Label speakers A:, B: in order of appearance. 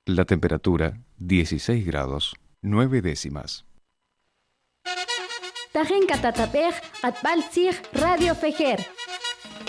A: La temperatura 16 grados 9 décimas.
B: Tajen katatapej atbaltzig Radio Fejer.